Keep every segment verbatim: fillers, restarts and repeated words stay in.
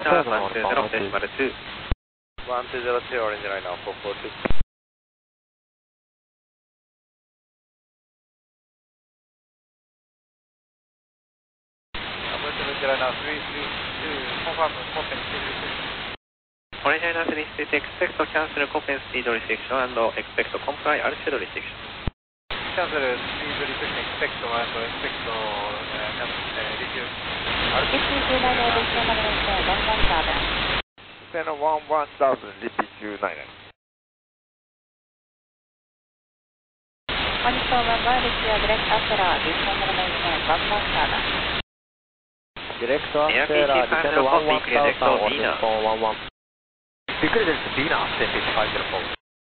Delta one two zero decimal two. one two zero two, orange line now, four four two. Orange line now, three three two, confirm, confirm, three three two. Orange line three three two, expect to cancel Copen speed restriction and expect to comply altitude restriction. Cancel speed restriction, expect to and expect to uh, cancel, uh, reduce. Altitude nine nine, reach one one thousand. Then one one thousand, repeat two nine nine. one four one one, reach your direct after reach one one thousand. Direct after descend one one thousand on this phone one one. Decrease it to B now, send it five zero four.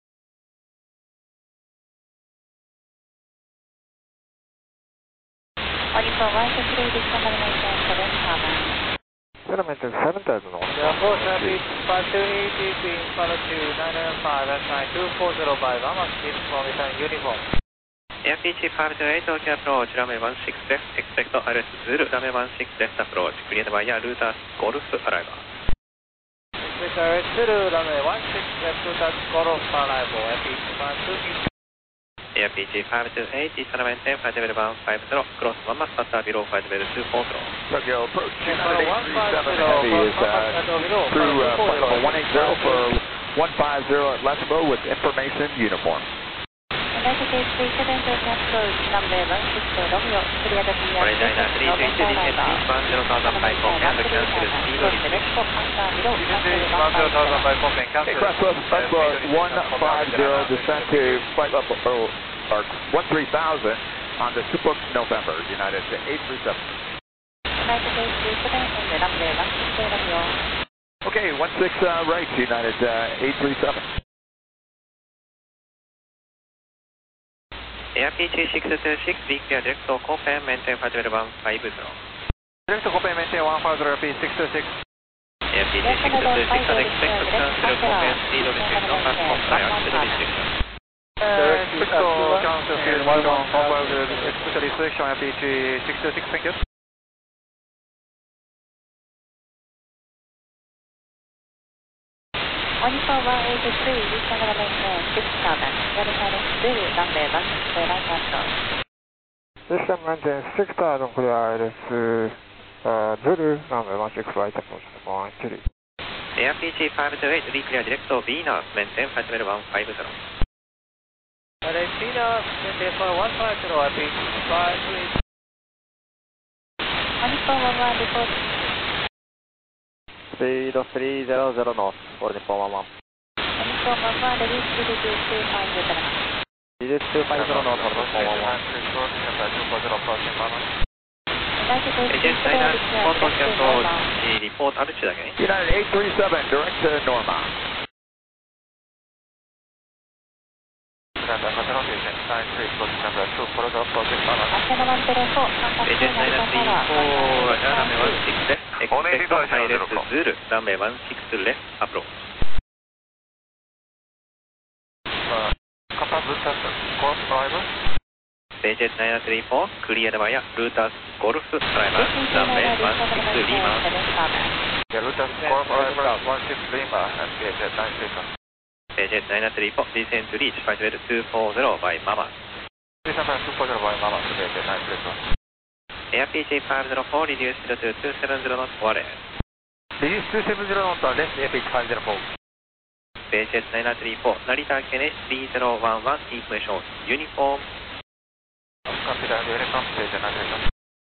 one four one two three, reach one seven thousand. Settlement is seven thousand. Yeah, four seven five two eight eight three, follow to nine nine five, that's nine two four zero five, I'm on speed information uniform. A P G five two eight, OK approach, runway one six left, expect to R S Zulu, runway one six left approach, cleared by router Golf arrival. Expect R S Zulu, runway one six left, router Golf arrival, A P G five two eight. A P G five two eight, Eastern maintain, flight level one five zero, cross one mass starter below flight level two four zero. Tokyo approach, United eight three seven Heavy is uh, through uh, flight level one eight zero for one five zero at Lessbo with information uniform. United States three seven, Tokyo approach, runway one six Romeo, cleared via Orange line three three two, descend east one zero thousand by Copen and cancel speed restriction. Hey, cross Lessbo one five zero, descend to flight level or one three thousand on the Super November, United eight three seven. United States three seven, runway one six Romeo. Okay, one six uh, right, United uh, eight three seven. A P G six two six, declare direct to Copen, maintain flight level one five zero. Direct to Copen, maintain one five zero, A P six two six. A P G six two six, and expect to cancel Copen speed restriction and comply altitude restriction. Uh, expect to cancel speed restriction, comply with expect restriction, A P G six two six, thank you. one four one eight three, reach one six thousand. Verify Zulu, runway one six right approach. System maintain six thousand, clear I R S uh, Zulu, runway one six right approach, one three. A P G five two eight, declare direct to Venus, maintain flight level one five zero. R S Venus, maintain for one five zero, A P G five two eight. one four one one, report. Speed of three zero zero knots, order four one one. one four one one, reduce speed to two five zero. Reduce two five zero knots, order four one one. United States Agent three seven, China, photo cancel, report altitude again. United eight three seven, direct to Norma. Agent China three four, runway one six left, expect to I R S Zulu, runway one six left approach. Agent China three four, cleared via router Golf arrival, runway one six Lima. Yeah, Lucas Golf arrival one six Lima and Agent nine three four. Agent China three four, descend to reach flight level two four zero by Mama. two four zero by Mama, Agent nine three four. A P G five zero four, reduced to two seven zero knots, warning. Reduce two seven zero knots, left A P G five zero four. Agent nine three four, Narita Kene three zero one one, information uniform. Copy that, uniform, Agent nine three four.